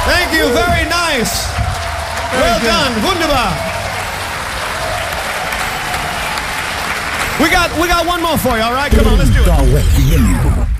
Thank you, very nice. Well done, wunderbar. We got one more for you, all right? Come on, let's do it.